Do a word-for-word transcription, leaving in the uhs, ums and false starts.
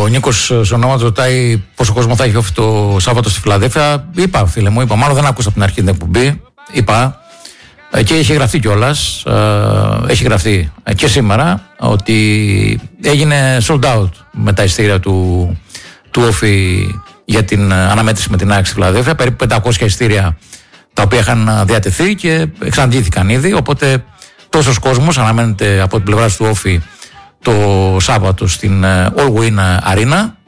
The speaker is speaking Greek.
Ο Νίκος Σονόματος ρωτάει πόσο κόσμο θα έχει όφη το Σάββατο στη Φιλαδέλφια. Είπα, φίλε μου, είπα. Μάλλον δεν άκουσα από την αρχή την εκπομπή. Είπα. Και έχει γραφτεί κιόλας. Έχει γραφτεί και σήμερα ότι έγινε sold out με τα ειστήρια του, του όφη για την αναμέτρηση με την ΑΕΚ στη Φιλαδέλφια. Περίπου πεντακόσια ειστήρια τα οποία είχαν διατεθεί και εξαντλήθηκαν ήδη. Οπότε τόσος κόσμος αναμένεται από την πλευρά του όφη το Σάββατο στην All Win Arena.